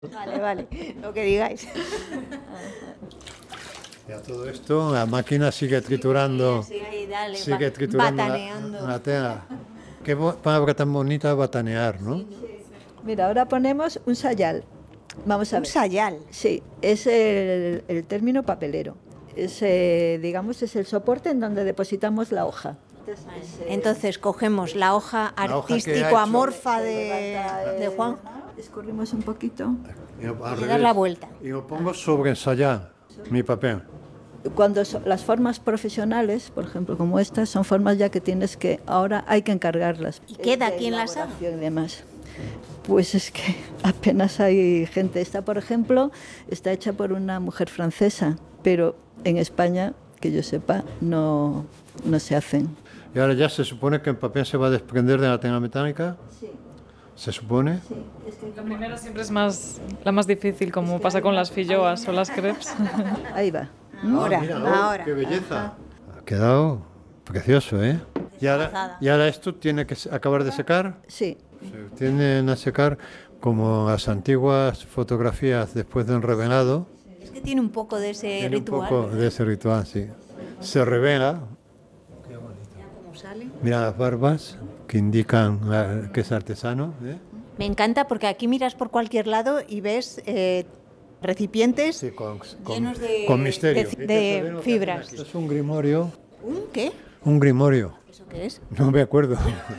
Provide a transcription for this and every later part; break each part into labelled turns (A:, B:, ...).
A: Vale, vale, lo que digáis.
B: Ya todo esto, la máquina sigue triturando,
A: Sí, dale,
B: sigue triturando
A: bataneando.
B: la tela. Qué palabra tan bonita, batanear, ¿no?
C: Mira, ahora ponemos un sayal. Vamos a
A: Un
C: ver.
A: sayal.
C: Sí, es el término papelero. Digamos, es el soporte en donde depositamos la hoja.
A: Entonces cogemos la hoja
B: La hoja que ha
A: artístico-amorfa
C: Se
A: de
C: levanta,
A: Juan
C: escurrimos un poquito.
B: Y al
A: y
B: revés.
A: dar la vuelta.
B: Y lo pongo sobre ensayar, mi papel.
C: Cuando las formas profesionales, por ejemplo, como estas, son formas ya que ahora hay que encargarlas.
A: ¿Y queda
C: De
A: aquí en la sala?
C: elaboración y demás. Pues es que apenas hay gente. Esta, por ejemplo, está hecha por una mujer francesa, pero en España, que yo sepa, no se hacen.
B: Y ahora ya se supone que el papel se va a desprender de la tela metálica.
C: Sí,
B: ¿Se supone?
C: sí. Es que
D: La primera siempre es la más difícil, como pasa con las filloas o las crepes.
C: ahí va.
A: Ahora,
B: Mira,
A: ahora.
B: ¡Qué belleza! Ha quedado precioso, ¿eh? Y ahora esto tiene que acabar de secar.
C: Sí,
B: Se tienden a secar como las antiguas fotografías después de un revelado.
A: Es que tiene un poco de ese
B: Tiene
A: ritual.
B: un poco de ese ritual, sí. Se revela.
A: ¿Cómo sale?
B: Mira las barbas que indican que es artesano, ¿eh?
A: Me encanta porque aquí miras por cualquier lado y ves recipientes
B: Sí,
A: llenos de,
B: con misterio.
A: de fibras.
B: Esto es un grimorio.
A: ¿Un qué?
B: Un grimorio.
A: ¿Eso qué es?
B: No me acuerdo.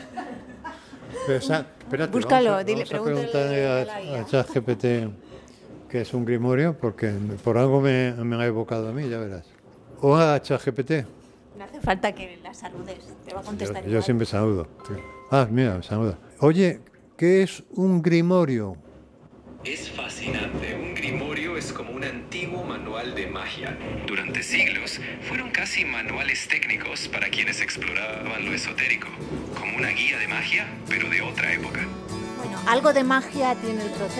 B: Pero, espérate,
A: Búscalo,
B: vamos a
A: pregúntale
B: preguntarle
A: a la IA.
B: a ChatGPT qué es un grimorio, porque por algo me ha evocado a mí, ya verás. O a ChatGPT.
A: No hace falta que la saludes, te va a contestar
B: Yo
A: igual.
B: siempre saludo. Sí. Ah, mira, me saluda. Oye, ¿qué es un grimorio?
E: Es fascinante. Un grimorio es como un antiguo manual de magia. Durante siglos fueron casi manuales técnicos para quienes exploraban lo esotérico, como una guía de magia, pero de otra época.
A: Bueno, algo de magia tiene el proceso.